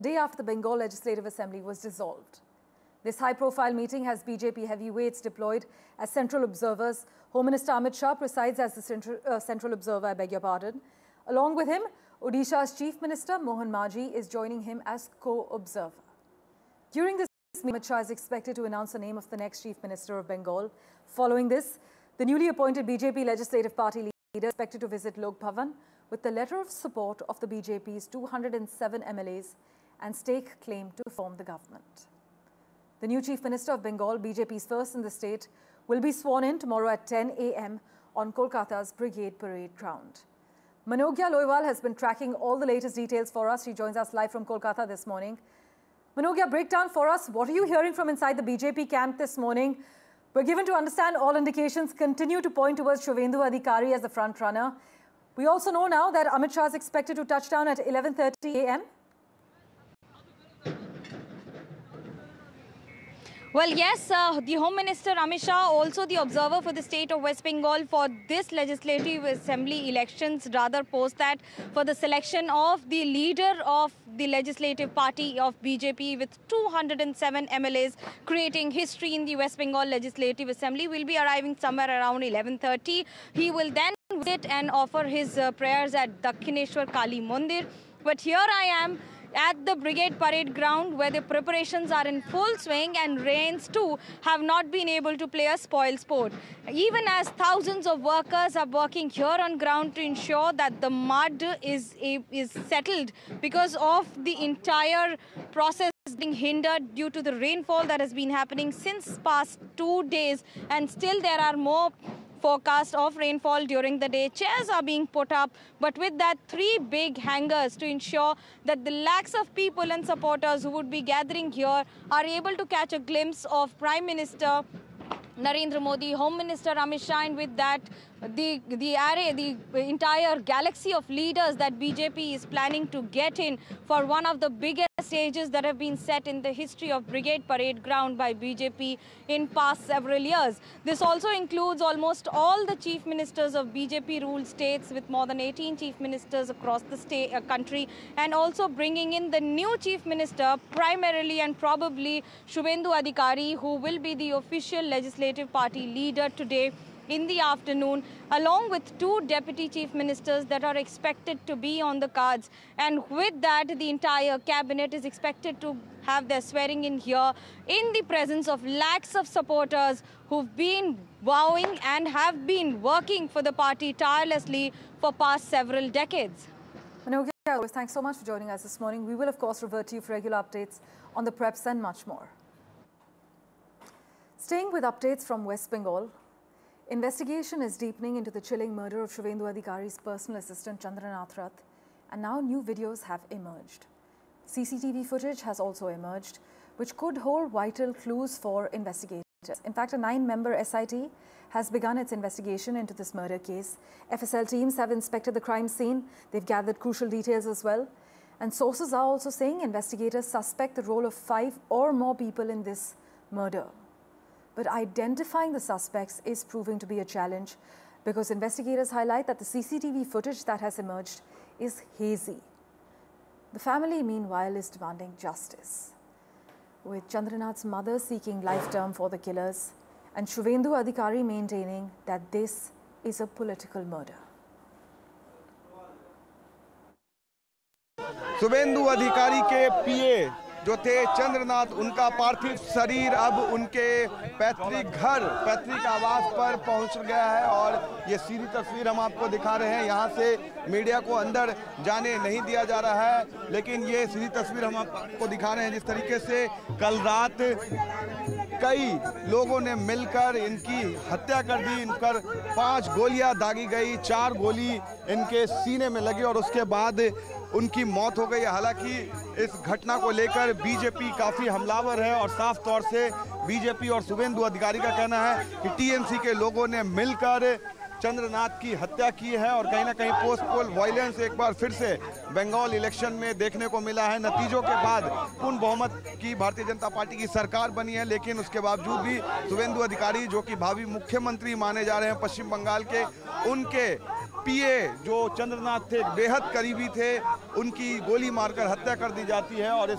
day after the Bengal Legislative Assembly was dissolved. This high-profile meeting has BJP heavyweights deployed as central observers. Home Minister Amit Shah presides as the central observer, I beg your pardon. Along with him, Odisha's Chief Minister Mohan Majhi is joining him as co-observer. During this meeting, Amit Shah is expected to announce the name of the next Chief Minister of Bengal. Following this, the newly appointed BJP Legislative Party leader is expected to visit Lok Bhavan with the letter of support of the BJP's 207 MLAs and stake claim to form the government. The new Chief Minister of Bengal, BJP's first in the state, will be sworn in tomorrow at 10 a.m. on Kolkata's Brigade Parade Ground. Manogya Loiwal has been tracking all the latest details for us. She joins us live from Kolkata this morning. Manogya, break down for us. What are you hearing from inside the BJP camp this morning? We're given to understand all indications continue to point towards Shubhendu Adhikari as the front runner. We also know now that Amit Shah is expected to touch down at 11:30 a.m. Well, yes, the Home Minister Amit Shah, also the observer for the state of West Bengal for this Legislative Assembly elections, rather post that for the selection of the leader of the Legislative Party of BJP with 207 MLAs creating history in the West Bengal Legislative Assembly, will be arriving somewhere around 11:30. He will then visit and offer his prayers at Dakshineshwar Kali Mandir. But here I am at the Brigade Parade Ground, where the preparations are in full swing and rains too have not been able to play a spoil sport. Even as thousands of workers are working here on ground to ensure that the mud is settled because of the entire process being hindered due to the rainfall that has been happening since past 2 days, and still there are more forecast of rainfall during the day. Chairs are being put up, but with that, 3 big hangers to ensure that the lakhs of people and supporters who would be gathering here are able to catch a glimpse of Prime Minister Narendra Modi, Home Minister Amit Shah, and with that, the entire galaxy of leaders that BJP is planning to get in for one of the biggest stages that have been set in the history of Brigade Parade Ground by BJP in past several years. This also includes almost all the chief ministers of BJP-ruled states, with more than 18 chief ministers across the country, and also bringing in the new chief minister, primarily and probably Shubhendu Adhikari, who will be the official Legislative Party leader today in the afternoon, along with 2 deputy chief ministers that are expected to be on the cards. And with that, the entire cabinet is expected to have their swearing in here in the presence of lakhs of supporters who've been vowing and have been working for the party tirelessly for past several decades. Manogya, thanks so much for joining us this morning. We will, of course, revert to you for regular updates on the preps and much more. Staying with updates from West Bengal, investigation is deepening into the chilling murder of Shubhendu Adhikari's personal assistant Chandranath Rath, and now new videos have emerged. CCTV footage has also emerged, which could hold vital clues for investigators. In fact, a 9-member SIT has begun its investigation into this murder case. FSL teams have inspected the crime scene. They've gathered crucial details as well. And sources are also saying investigators suspect the role of 5 or more people in this murder. But identifying the suspects is proving to be a challenge, because investigators highlight that the CCTV footage that has emerged is hazy. The family, meanwhile, is demanding justice, with Chandranath's mother seeking life term for the killers and Shubhendu Adhikari maintaining that this is a political murder. Suvendu अधिकारी के पीए जो थे चंद्रनाथ, उनका पार्थिव शरीर अब उनके पैतृक आवास पर पहुंच गया है, और ये सीधी तस्वीर हम आपको दिखा रहे हैं। यहां से मीडिया को अंदर जाने नहीं दिया जा रहा है, लेकिन ये सीधी तस्वीर हम आपको दिखा रहे हैं जिस तरीके से कल रात कई लोगों ने मिलकर इनकी हत्या कर दी। इन पर 5 गोलियां दागी गई, 4 गोली इनके सीने में लगी और उसके बाद उनकी मौत हो गई। हालांकि इस घटना को लेकर बीजेपी काफ़ी हमलावर है, और साफ तौर से बीजेपी और शुभेंदु अधिकारी का कहना है कि टीएमसी के लोगों ने मिलकर चंद्रनाथ की हत्या की है, और कहीं ना कहीं पोस्ट पोल वायलेंस एक बार फिर से बंगाल इलेक्शन में देखने को मिला है। नतीजों के बाद पूर्ण बहुमत की भारतीय जनता पार्टी की सरकार बनी है, लेकिन उसके बावजूद भी शुभेंदु अधिकारी, जो कि भावी मुख्यमंत्री माने जा रहे हैं पश्चिम बंगाल के, उनके पीए जो चंद्रनाथ थे बेहद करीबी थे, उनकी गोली मारकर हत्या कर दी जाती है और